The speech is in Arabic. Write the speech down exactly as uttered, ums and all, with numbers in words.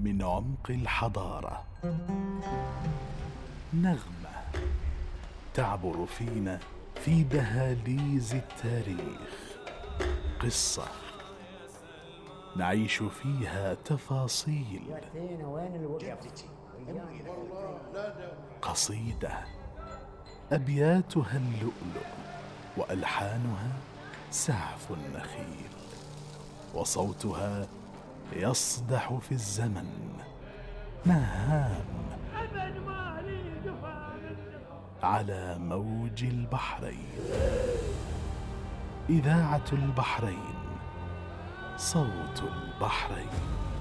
من عمق الحضارة، نغمة تعبر فينا في دهاليز التاريخ، قصة نعيش فيها تفاصيل، قصيدة أبياتها اللؤلؤ وألحانها سعف النخيل، وصوتها يصدح في الزمن نهام على موج البحرين. إذاعة البحرين، صوت البحرين.